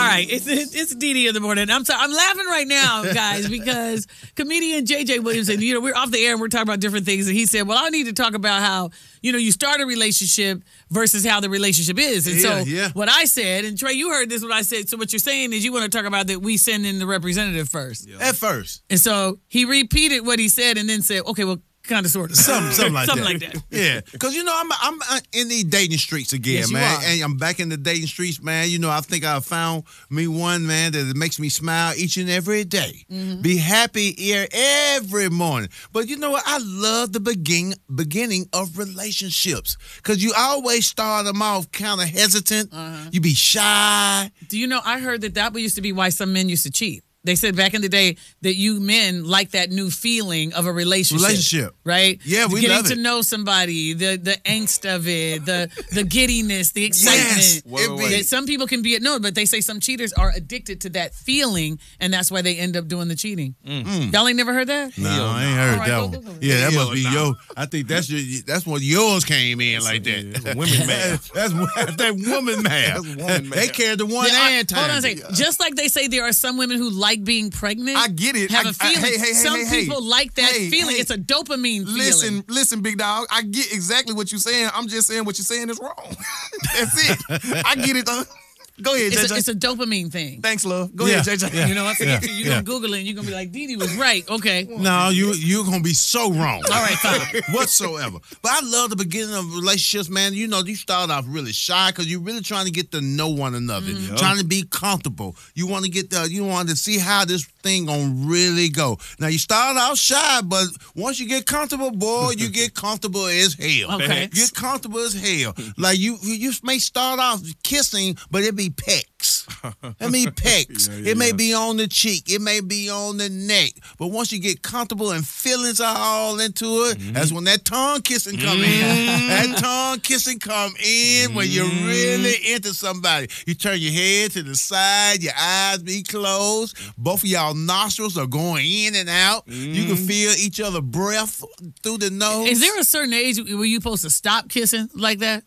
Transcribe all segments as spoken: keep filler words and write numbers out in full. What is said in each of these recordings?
right, it's it's Dee Dee in the morning. I'm t- I'm laughing right now, guys, because comedian J J Williamson, you know, we're off the air and we're talking about different things, and he said, "Well, I need to talk about how you know you start a relationship versus how the relationship is." And yeah, so yeah. what I said, and Trey, you heard this. What I said. So what you're saying is you want to talk about that we send in the representative first. Yeah. At first, and so he repeated what he said, and then said, "Okay, well." Kind of, sort of, something, something like something that. like that. Yeah, because you know I'm I'm in these dating streets again, yes, man. You are. And I'm back in the dating streets, man. You know, I think I found me one, man, that makes me smile each and every day. Mm-hmm. Be happy here every morning. But you know what? I love the begin beginning of relationships because you always start them off kind of hesitant. Uh-huh. You be shy. Do you know? I heard that that used to be why some men used to cheat. They said back in the day that you men like that new feeling of a relationship. Relationship. Right? Yeah, we Getting love it. to know somebody, the the angst of it, the the giddiness, the excitement. Yes. Wait, wait, wait. Some people can be, no, but they say some cheaters are addicted to that feeling, and that's why they end up doing the cheating. Mm. Y'all ain't never heard that? No, I ain't heard right, that go, one. go, go. Yeah, that Hell must be no. your, I think that's your, that's what yours came in like that. Yeah, that's women math. That's, that's that woman math. That's woman math. They carried the one Yeah, I- and time. hold on a second. Just like they say there are some women who like being pregnant. I get it. Have I- a feeling. I- hey, hey, hey, some hey, hey. people like that Hey, feeling. hey. It's a dopamine feeling. Listen, listen, big dog. I get exactly what you're saying. I'm just saying what you're saying is wrong. That's it. I get it. Uh, go ahead, It's J J. a, it's a dopamine thing. Thanks, love. Go Yeah, ahead, J J. yeah. You know, I forget Yeah, you. You're yeah. gonna Google it and you're gonna be like, Dee Dee was right. Okay. No, you you're gonna be so wrong. All right, fine. Whatsoever. But I love the beginning of relationships, man. You know, you start off really shy because you're really trying to get to know one another, Mm-hmm. trying to be comfortable. You want to get the, you want to see how this thing gonna really go. Now you start out shy, but once you get comfortable, boy, you get comfortable as hell. Okay. Get comfortable as hell. Like you, you may start off kissing, but it be pecks. It may pecks. Yeah, yeah, it may yeah. be on the cheek. It may be on the neck. But once you get comfortable and feelings are all into it, Mm-hmm. that's when that tongue kissing come in. That tongue kissing come in when you're Mm-hmm. really into somebody. You turn your head to the side, your eyes be closed. Both of y'all nostrils are going in and out. You can Mm-hmm. feel each other breath through the nose. Is there a certain age where you're supposed to stop kissing like that?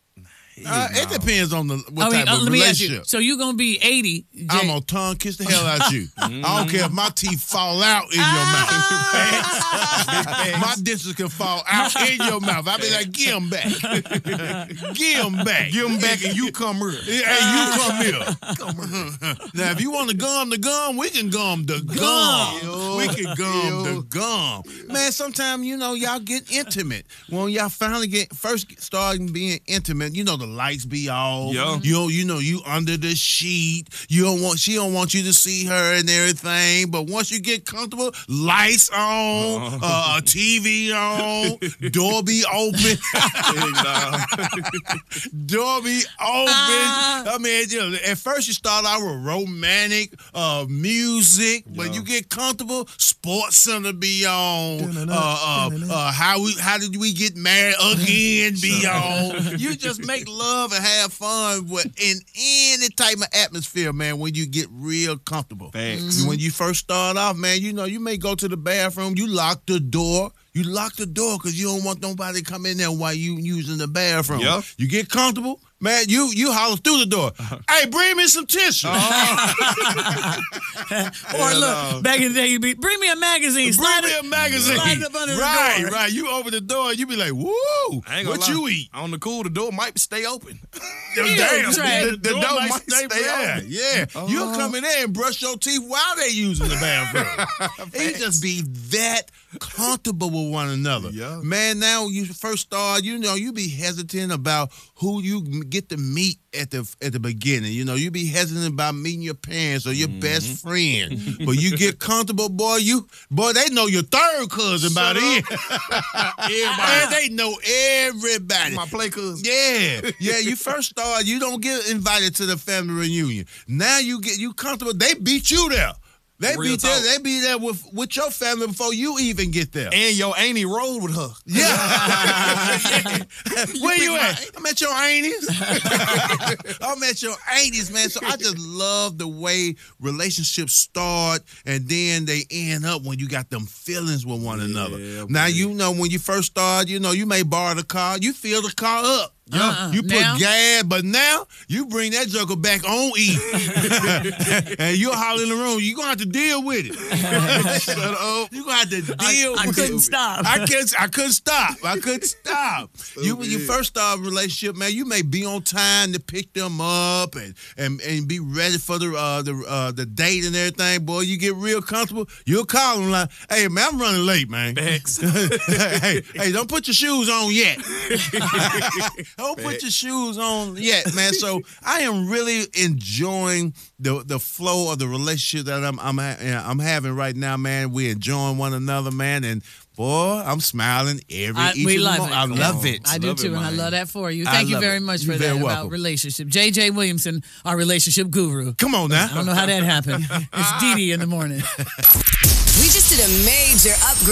Uh, it depends on the what I mean, type uh, of let me ask you. relationship. So you're gonna be eighty. Jay. I'm gonna tongue kiss the hell out you. I don't care if my teeth fall out in your mouth. My dentures can fall out in your mouth. I be like, give them back. Give them back. Give them back and you come here. Hey, you come here. Come here. Now, if you want to gum the gum, we can gum the gum. Yo. We can gum Yo. the gum. Man, sometimes, you know, y'all get intimate. When y'all finally get, first get starting being intimate, you know, the lights be off. Yeah. You know, you know, you under the sheet. You don't want, she don't want you to see her and everything. But once you get comfortable, lights on, uh, T V on, door be open. Door be open. Ah. I mean, you know, at first you start out with romantic uh, music, but you get comfortable. Sports Center be on. Uh, uh, uh, how we, how did we get married again? Be on. You just make love and have fun with, in any type of atmosphere, man. When you get real comfortable. Facts. When you first start off, man, you know you may go to the bathroom. You lock the door. You lock the door because you don't want nobody to come in there while you using the bathroom. Yeah. You get comfortable, man. You you holler through the door. Hey, bring me some tissue. Or look, back in the day, you'd be, bring me a magazine. Slide Bring me it- a magazine. Slide it up under the right, door. right. You open the door, you be like, woo, I ain't gonna what lie. you eat? On the cool, the door might stay open. Damn, Trey. the, the door, might stay open. yeah, yeah. You'll come in there and brush your teeth while they using the bathroom. You just be that comfortable with one another. Yeah. Man, now you first start, you know, you be hesitant about who you get to meet at the at the beginning. You know, you be hesitant about meeting your parents or your best friend. But you get comfortable, boy, you boy, they know your third cousin about it. Man, they know everybody. My play cousin. Yeah, yeah. You first start, you don't get invited to the family reunion. Now you get you comfortable. They beat you there. They Real beat there. talk. They be there with with your family before you even get there. And your auntie rolled with her. Yeah. Where you at? I'm at your aunties. I'm at your aunties, man. So I just love the way relationships start and then they end up when you got them feelings with one another. Yeah, Now, boy. you know, when you first start, you know, you may borrow the car. You fill the car up. Yeah, Uh-uh. you put Now? gas, but now you bring that joker back on E. And you'll holler in the room. You're going to have to deal with it. Shut up. You're going to have to deal I, I with couldn't it. stop. I couldn't, I couldn't stop. I couldn't stop. you When you weird. first start a relationship, man, you may be on time to pick them up and and, and be ready for the uh, the uh, the date and everything. Boy, you get real comfortable. You'll call them like, hey, man, I'm running late, man. hey, hey, don't put your shoes on yet. Don't put your shoes on yet, man. So I am really enjoying the the flow of the relationship that I'm I'm I'm having right now, man. We're enjoying one another, man, and boy, I'm smiling every I, each we of the love mo- it. I love it. I do Love it, too, and I man. love that for you. I Thank you love very it. much You're for very that about welcome. relationship. J J Williamson, our relationship guru. Come on now. I don't know how that happened. It's Dee Dee in the morning. We just did a major upgrade.